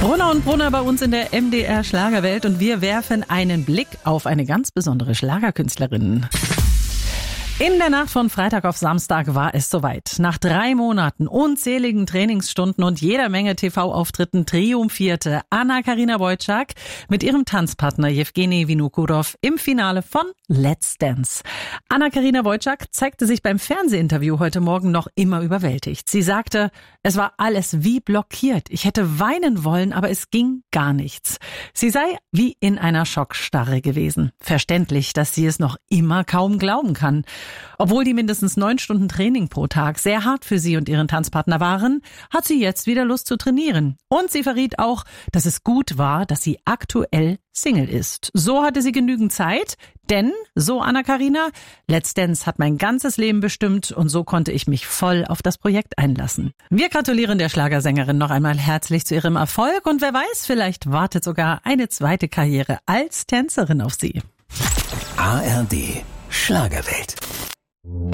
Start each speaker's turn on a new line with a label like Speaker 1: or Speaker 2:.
Speaker 1: Brunner und Brunner bei uns in der MDR Schlagerwelt und wir werfen einen Blick auf eine ganz besondere Schlagerkünstlerin. In der Nacht von Freitag auf Samstag war es soweit. Nach 3 Monaten, unzähligen Trainingsstunden und jeder Menge TV-Auftritten triumphierte Anna-Karina Wojcik mit ihrem Tanzpartner Jewgeni Vinokurov im Finale von Let's Dance. Anna-Karina Wojcik zeigte sich beim Fernsehinterview heute Morgen noch immer überwältigt. Sie sagte, es war alles wie blockiert. Ich hätte weinen wollen, aber es ging gar nichts. Sie sei wie in einer Schockstarre gewesen. Verständlich, dass sie es noch immer kaum glauben kann. Obwohl die mindestens 9 Stunden Training pro Tag sehr hart für sie und ihren Tanzpartner waren, hat sie jetzt wieder Lust zu trainieren. Und sie verriet auch, dass es gut war, dass sie aktuell Single ist. So hatte sie genügend Zeit, denn, so Anna-Karina, Let's Dance hat mein ganzes Leben bestimmt und so konnte ich mich voll auf das Projekt einlassen. Wir gratulieren der Schlagersängerin noch einmal herzlich zu ihrem Erfolg und wer weiß, vielleicht wartet sogar eine zweite Karriere als Tänzerin auf sie.
Speaker 2: ARD Schlagerwelt.